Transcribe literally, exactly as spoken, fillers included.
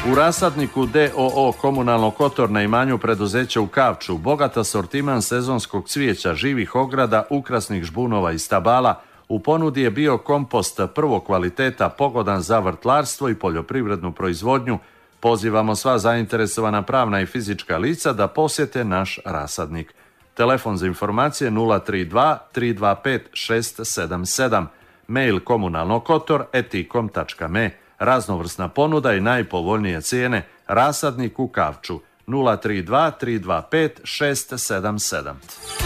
U rasadniku D O O Komunalno Kotor na imanju preduzeća u Kavču bogat asortiman sezonskog cvijeća, živih ograda, ukrasnih žbunova i stabala. U ponudi je bio kompost prvog kvaliteta pogodan za vrtlarstvo i poljoprivrednu proizvodnju. Pozivamo sva zainteresovana pravna i fizička lica da posjete naš rasadnik. Telefon za informacije nula tri dva tri dva pet šest sedam sedam, mail komunalnokotor et ikom tačka me. Raznovrsna ponuda i najpovoljnije cijene. Rasadnik u Kavču nula tri dva tri dva pet šest sedam sedam.